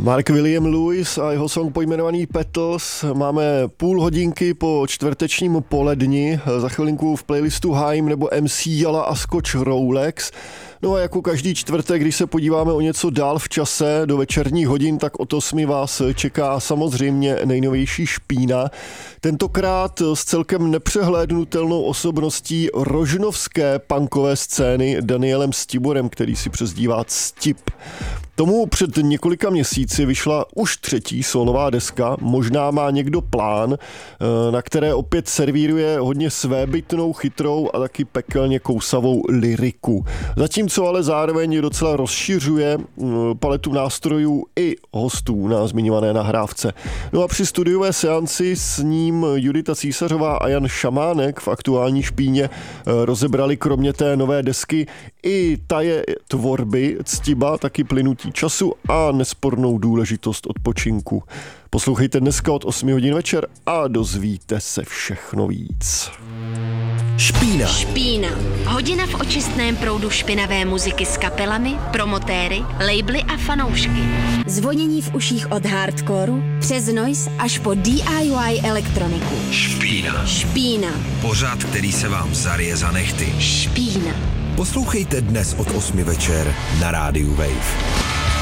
Mark William Lewis a jeho song pojmenovaný Petals. Máme půl hodinky po čtvrtečním poledni, za chvilinku v playlistu Haim nebo MC Jala a Scotch Rolex. No a jako každý čtvrtek, když se podíváme o něco dál v čase do večerních hodin, tak od 8 vás čeká samozřejmě nejnovější Špína. Tentokrát s celkem nepřehlédnutelnou osobností rožnovské punkové scény Danielem Stiborem, který si přezdívá Stip. Tomu před několika měsíci vyšla už 3. solová deska, možná má někdo plán, na které opět servíruje hodně svébytnou, chytrou a taky pekelně kousavou lyriku. Zatímco ale zároveň docela rozšiřuje paletu nástrojů i hostů na zmiňované nahrávce. No a při studiové seanci s ním Judita Císařová a Jan Šamánek v aktuální Špíně rozebrali kromě té nové desky i taje tvorby Ctiba, taky plynutí času a nespornou důležitost odpočinku. Poslouchejte dneska od 8 hodin večer a dozvíte se všechno víc. Špína. Špína. Hodina v očistném proudu špinavé muziky s kapelami, promotéry, labely a fanoušky. Zvonění v uších od hardcoreu přes noise až po DIY elektroniku. Špína. Špína. Pořad, který se vám zaryje za nechty. Špína. Poslouchejte dnes od 8 večer na rádiu Wave.